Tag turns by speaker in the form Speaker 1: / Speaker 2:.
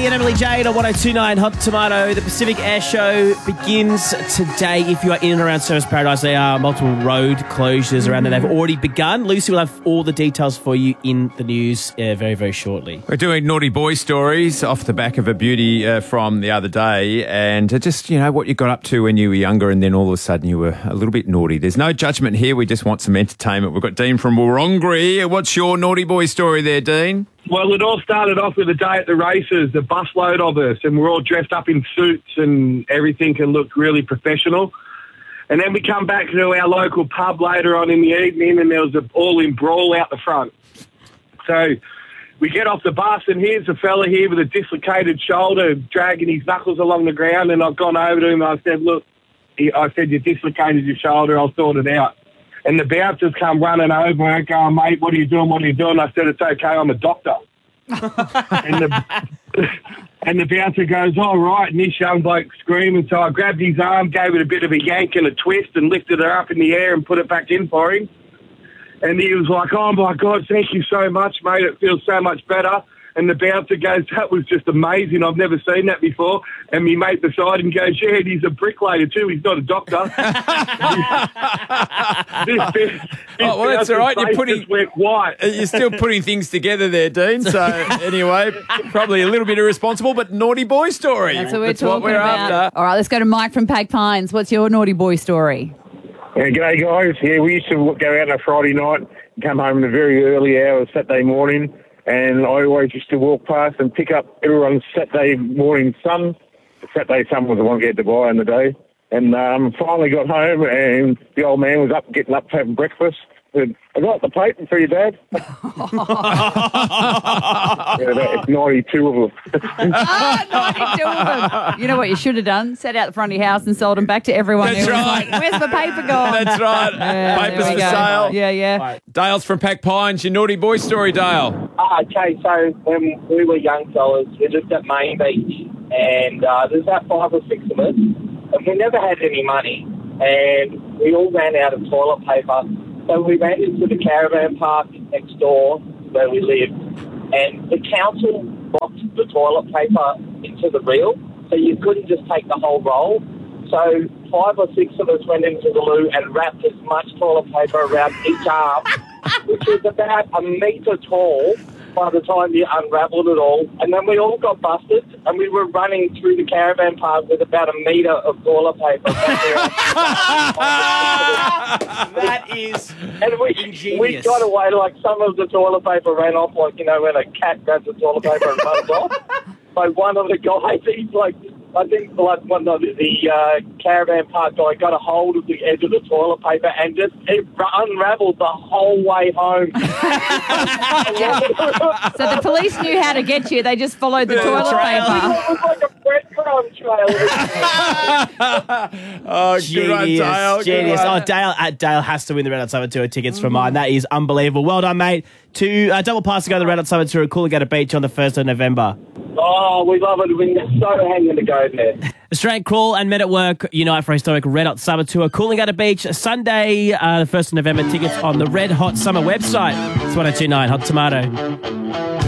Speaker 1: and Emily Jade on 102.9 Hot Tomato. The Pacific Air Show begins today. If you are in and around Surfers Paradise, there are multiple road closures around there. They've already begun. Lucy will have all the details for you in the news very, very shortly.
Speaker 2: We're doing naughty boy stories off the back of a beauty from the other day, and just, what you got up to when you were younger and then all of a sudden you were a little bit naughty. There's no judgment here. We just want some entertainment. We've got Dean from Wurrungri. What's your naughty boy story there, Dean?
Speaker 3: Well, it all started off with a day at the races, a busload of us, and we're all dressed up in suits and everything can look really professional. And then we come back to our local pub later on in the evening, and there was an all-in brawl out the front. So we get off the bus, and here's a fella here with a dislocated shoulder, dragging his knuckles along the ground, and I've gone over to him and I said, look, you dislocated your shoulder, I'll sort it out. And the bouncers come running over and going, mate, what are you doing? I said, it's okay, I'm a doctor. and the bouncer goes, all right. And this young bloke screaming. So I grabbed his arm, gave it a bit of a yank and a twist and lifted her up in the air and put it back in for him. And he was like, oh, my God, thank you so much, mate. It feels so much better. And the bouncer goes, that was just amazing. I've never seen that before. And my mate beside him goes, yeah, he's a bricklayer too. He's not a doctor.
Speaker 2: Well, that's all right. You're still putting things together there, Dean. So anyway, probably a little bit irresponsible, but naughty boy story.
Speaker 4: That's what we're after. All right, let's go to Mike from Pag Pines. What's your naughty boy story?
Speaker 5: Yeah, g'day, guys. Yeah, we used to go out on a Friday night and come home in the very early hours Saturday morning. And I always used to walk past and pick up everyone's Saturday morning sun. The Saturday sun was the one we had to buy on the day. And finally got home and the old man was getting up having breakfast. Said, I got the paper for your dad. It's 92 of them.
Speaker 4: 92 of them. You know what you should have done? Sat out the front of your house and sold them back to everyone.
Speaker 2: That's right.
Speaker 4: Like, where's the paper gone?
Speaker 2: That's right. Papers for sale.
Speaker 4: Yeah.
Speaker 2: Right. Dale's from Pag Pines. Your naughty boy story, Dale.
Speaker 6: Okay, so when we were young fellas, we lived at Main Beach, and there's about 5 or 6 of us, and we never had any money, and we all ran out of toilet paper. So we ran into the caravan park next door where we lived, and the council boxed the toilet paper into the reel, so you couldn't just take the whole roll. So 5 or 6 of us went into the loo and wrapped as much toilet paper around each arm, which was about a metre tall by the time you unravelled it all. And then we all got busted, and we were running through the caravan park with about a metre of toilet paper.
Speaker 1: That is ingenious.
Speaker 6: We got away, like some of the toilet paper ran off, like, when a cat grabs the toilet paper and runs off. So one of the guys, he's like, I think one of the caravan park guy got a hold of the edge of the toilet paper and just unravelled the whole way home.
Speaker 4: So the police knew how to get you. They just followed the toilet paper.
Speaker 6: It was like a breadcrumb trail.
Speaker 2: Oh, good one, Dale.
Speaker 1: Genius. Dale has to win the Red Hot Summer Tour tickets for mine. That is unbelievable. Well done, mate. To double pass to go to the Red Hot Summer Tour at Coolangatta Beach on the 1st of November.
Speaker 6: Oh, we love it. We're so hanging to go there.
Speaker 1: Australian Crawl and Men at Work unite for a historic Red Hot Summer Tour. Coolangatta Beach, Sunday, the 1st of November. Tickets on the Red Hot Summer website. It's 102.9 Hot Tomato.